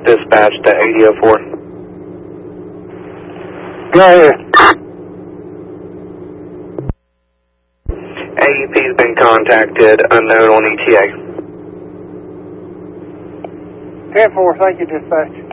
dispatch to 8004. Go ahead. AEP's been contacted, unknown on ETA. 10-4, thank you, dispatch.